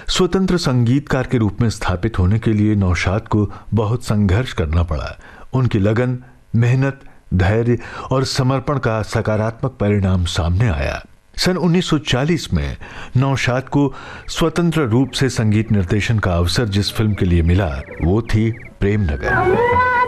स्वतंत्र संगीतकार के रूप में स्थापित होने के लिए नौशाद को बहुत संघर्ष करना पड़ा। उनकी लगन, मेहनत, धैर्य और समर्पण का सकारात्मक परिणाम सामने आया। सन 1940 में नौशाद को स्वतंत्र रूप से संगीत निर्देशन का अवसर जिस फिल्म के लिए मिला वो थी प्रेम नगर।